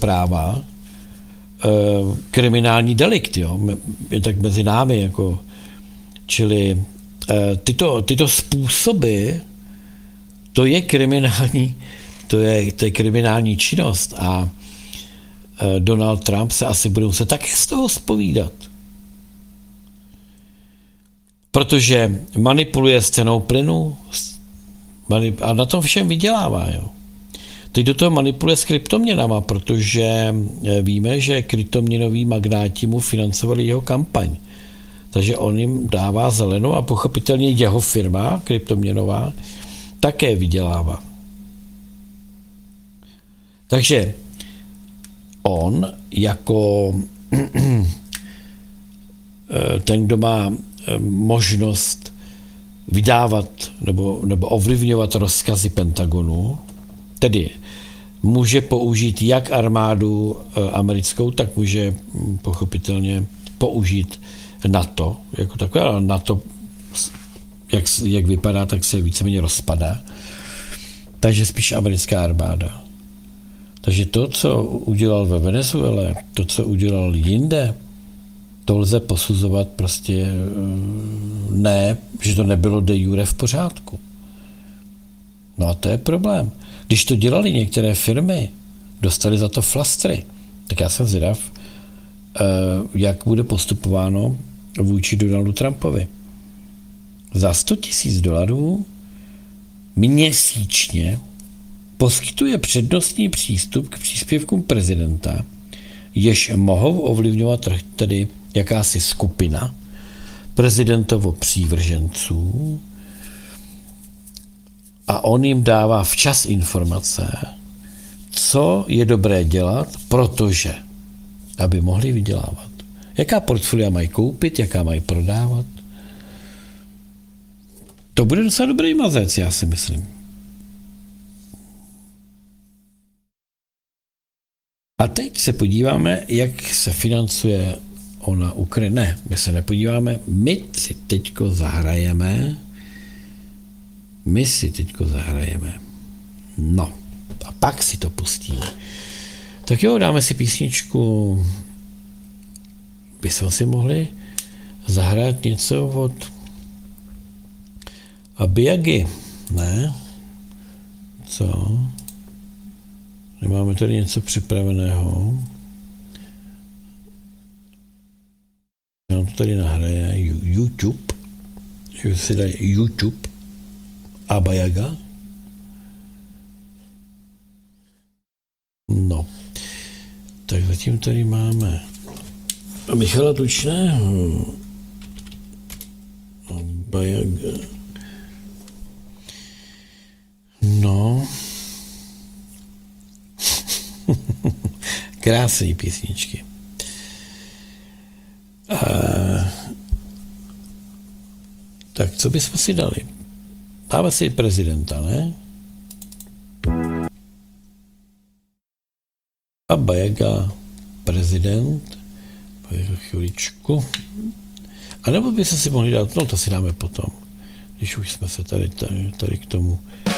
práva kriminální delikt, jo, je tak mezi námi, jako, čili tyto způsoby, to je kriminální činnost a Donald Trump se asi bude muset také z toho zpovídat. Protože manipuluje s cenou plynu a na tom všem vydělává. Jo. Teď do toho manipuluje s kryptoměnama, protože víme, že kryptoměnoví magnáti mu financovali jeho kampaň. Takže on jim dává zelenou a pochopitelně jeho firma kryptoměnová také vydělává. Takže on jako ten, kdo má možnost vydávat nebo ovlivňovat rozkazy Pentagonu, tedy může použít jak armádu americkou, tak může pochopitelně použít NATO, jako takové, ale NATO, jak vypadá, tak se víceméně rozpadá. Takže spíš americká armáda. Takže to, co udělal ve Venezuele, to, co udělal jinde, to lze posuzovat prostě ne, že to nebylo de jure v pořádku. No a to je problém. Když to dělali některé firmy, dostali za to flastry, tak já jsem zvědav, jak bude postupováno vůči Donaldu Trumpovi. Za $100,000 měsíčně poskytuje přednostní přístup k příspěvkům prezidenta, jež mohou ovlivňovat trh, tedy jakási skupina prezidentovo přívrženců, a on jim dává včas informace, co je dobré dělat, protože, aby mohli vydělávat. Jaká portfolia mají koupit, jaká mají prodávat. To bude docela dobrý mazec, já si myslím. A teď se podíváme, jak se financuje ona Ukrajina. Ne, my se nepodíváme, my si teďko zahrajeme. No, a pak si to pustíme. Tak jo, dáme si písničku. Bychom si mohli zahrát něco od Abiyagy, ne? Co? Nemáme tady něco připraveného. Nám to tady nahraje YouTube. Že si dají YouTube Abiyaga. No. Tak zatím tady máme Michala Tučného. Abiyaga. No. Krásné písničky. Tak co bychom si dali? Dáme si prezidenta, ne? Abiyaga, prezident. Chviličku. A nebo bychom si mohli dát, no to si dáme potom, když už jsme se tady k tomu